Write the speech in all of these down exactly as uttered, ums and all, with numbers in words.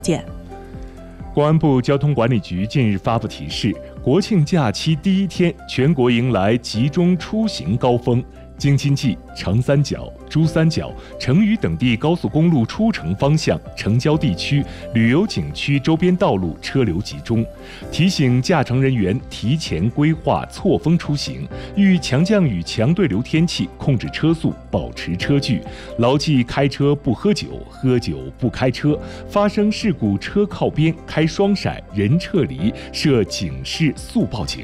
见。 公安部交通管理局近日发布提示，国庆假期第一天，全国迎来集中出行高峰。京津冀、长三角、珠三角、成渝等地高速公路出城方向、城郊地区、旅游景区周边道路车流集中，提醒驾乘人员提前规划错峰出行，遇强降雨、强对流天气控制车速，保持车距，牢记开车不喝酒，喝酒不开车，发生事故车靠边、开双闪、人撤离，设警示速报警。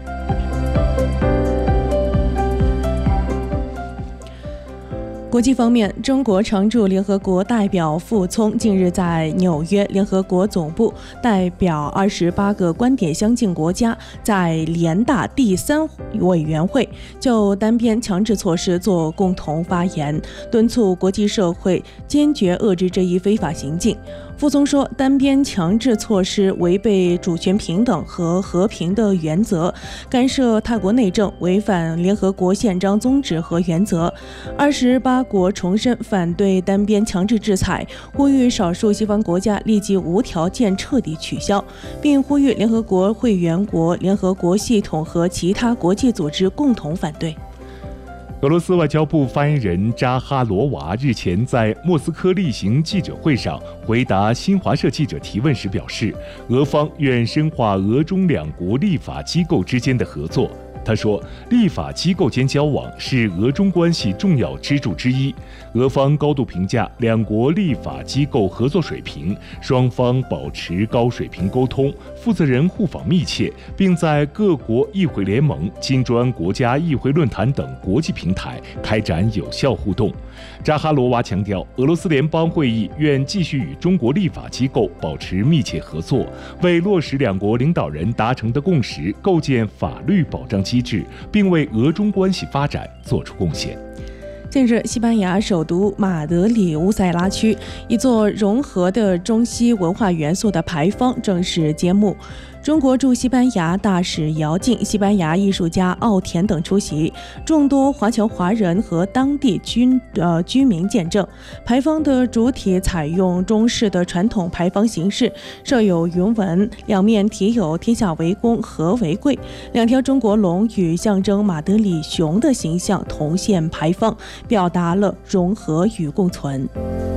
国际方面，中国常驻联合国代表傅聪近日在纽约联合国总部代表二十八个观点相近国家在联大第三委员会就单边强制措施做共同发言，敦促国际社会坚决遏制这一非法行径。傅聪说，单边强制措施违背主权平等和和平的原则，干涉他国内政，违反联合国宪章宗旨和原则。二十八国重申反对单边强制制裁，呼吁少数西方国家立即无条件彻底取消，并呼吁联合国会员国、联合国系统和其他国际组织共同反对。 俄罗斯外交部发言人扎哈罗娃日前在莫斯科例行记者会上回答新华社记者提问时表示，俄方愿深化俄中两国立法机构之间的合作。他说，立法机构间交往是俄中关系重要支柱之一，俄方高度评价两国立法机构合作水平，双方保持高水平沟通，负责人互访密切，并在各国议会联盟、金砖国家议会论坛等国际平台开展有效互动。扎哈罗娃强调，俄罗斯联邦会议愿继续与中国立法机构保持密切合作，为落实两国领导人达成的共识构建法律保障机制，并为俄中关系发展做出贡献。 近日，西班牙首都马德里乌塞拉区一座融合的中西文化元素的牌坊正式揭幕。中国驻西班牙大使姚静、西班牙艺术家奥田等出席，众多华侨华人和当地居呃居民见证。牌坊的主体采用中式的传统牌坊形式，设有云纹，两面题有“天下为公，和为贵”，两条中国龙与象征马德里熊的形象同现牌坊，表达了融合与共存。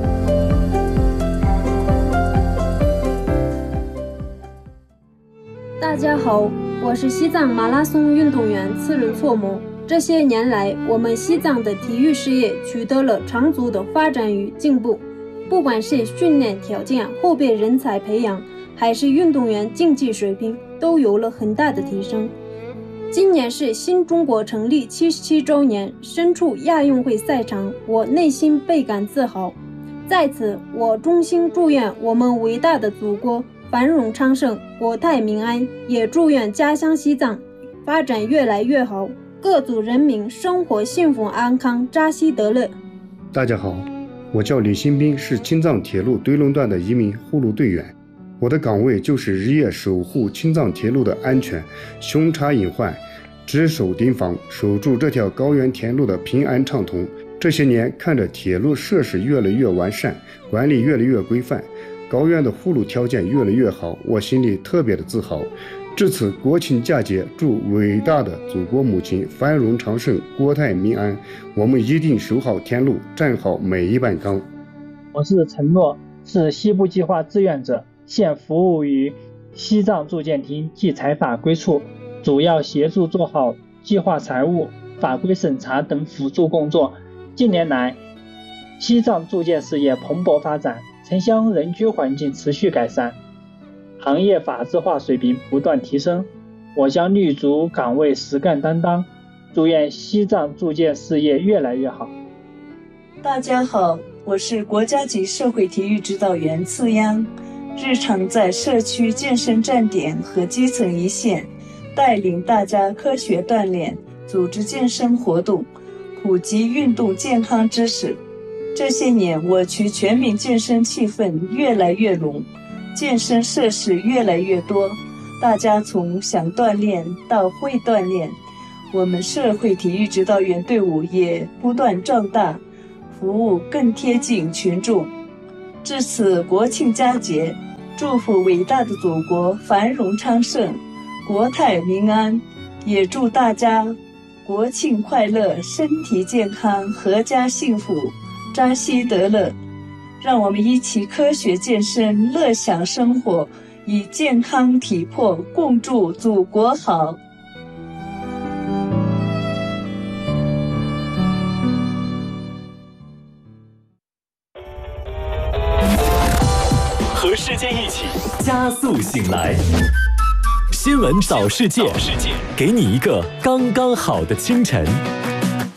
大家好，我是西藏马拉松运动员次仁措摩。这些年来，我们西藏的体育事业取得了长足的发展与进步，不管是训练条件、后备人才培养，还是运动员竞技水平，都有了很大的提升。今年是新中国成立七十七周年，身处亚运会赛场，我内心倍感自豪。在此，我衷心祝愿我们伟大的祖国繁荣昌盛，国泰民安，也祝愿家乡西藏发展越来越好，各族人民生活幸福安康，扎西德勒。 大家好，我叫李新兵，是青藏铁路堆龙段的一名护路队员。我的岗位就是日夜守护青藏铁路的安全，凶差隐患，值守盯防，守住这条高原铁路的平安畅通。这些年，看着铁路设施越来越完善，管理越来越规范，高原的护路条件越来越好，我心里特别的自豪。至此国庆佳节，祝伟大的祖国母亲繁荣昌盛，国泰民安。我们一定守好天路，站好每一板岗。 我是陈诺，是西部计划志愿者，现服务于西藏住建厅暨财法规处，主要协助做好计划财务、法规审查等辅助工作。近年来，西藏住建事业蓬勃发展，城乡人居环境持续改善，行业法制化水平不断提升。我将立足岗位实干担当，祝愿西藏住建事业越来越好。 大家好，我是国家级社会体育指导员次央，日常在社区健身站点和基层一线带领大家科学锻炼，组织健身活动，普及运动健康知识。这些年，我区全民健身气氛越来越浓，健身设施越来越多，大家从想锻炼到会锻炼，我们社会体育指导员队伍也不断壮大，服务更贴近群众。至此国庆佳节， 祝福伟大的祖国繁荣昌盛，国泰民安，也祝大家国庆快乐，身体健康，阖家幸福，扎西德勒。让我们一起科学健身，乐享生活，以健康体魄共祝祖国好。 和世界一起加速醒来，新闻早世界，给你一个刚刚好的清晨。